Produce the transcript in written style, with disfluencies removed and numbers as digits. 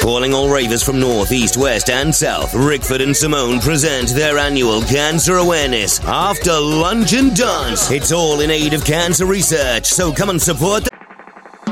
Calling all ravers from north, east, west and south, Rickford and Simone present their annual Cancer Awareness After Lunch and Dance. It's all in aid of cancer research, so come and support